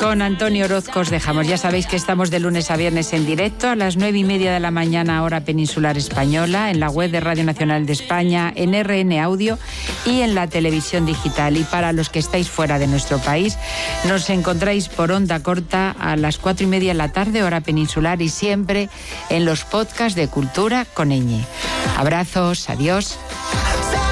Con Antonio Orozco os dejamos. Ya sabéis que estamos de lunes a viernes en directo a las 9:30 de la mañana, hora peninsular española, en la web de Radio Nacional de España, en RN Audio y en la televisión digital. Y para los que estáis fuera de nuestro país, nos encontráis por onda corta a las 4:30 de la tarde, hora peninsular, y siempre en los podcasts de Cultura con Ñ. Abrazos, adiós.